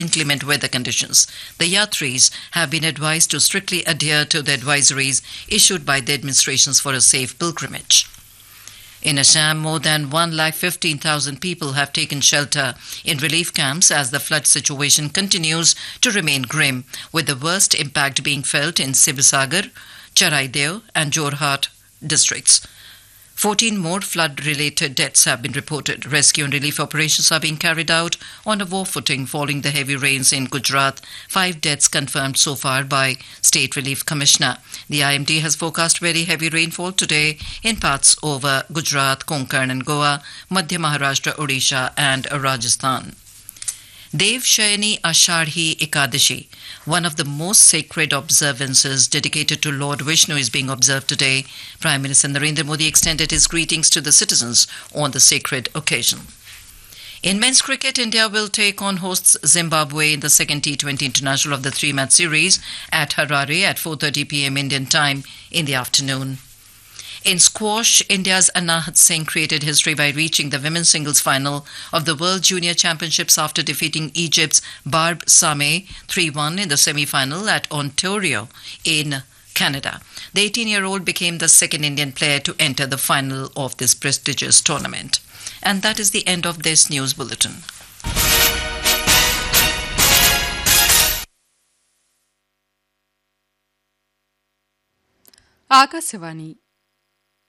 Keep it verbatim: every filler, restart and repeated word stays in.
inclement weather conditions. The Yatris have been advised to strictly adhere to the advisories issued by the administrations for a safe pilgrimage. In Assam, more than one lakh fifteen thousand people have taken shelter in relief camps as the flood situation continues to remain grim, with the worst impact being felt in Sibasagar, Charaideo and Jorhat districts. fourteen more flood-related deaths have been reported. Rescue and relief operations are being carried out on a war footing following the heavy rains in Gujarat. Five deaths confirmed so far by State Relief Commissioner. The I M D has forecast very heavy rainfall today in parts over Gujarat, Konkan and Goa, Madhya Maharashtra, Odisha and Rajasthan. Dev Shayani Ashadhi Ekadashi, one of the most sacred observances dedicated to Lord Vishnu, is being observed today. Prime Minister Narendra Modi extended his greetings to the citizens on the sacred occasion. In men's cricket, India will take on hosts Zimbabwe in the second T twenty International of the three-match series at Harare at four thirty p m Indian time in the afternoon. In squash, India's Anahat Singh created history by reaching the women's singles final of the World Junior Championships after defeating Egypt's Barb Sameh three one in the semi-final at Ontario in Canada. The eighteen-year-old became the second Indian player to enter the final of this prestigious tournament. And that is the end of this news bulletin. Akashvani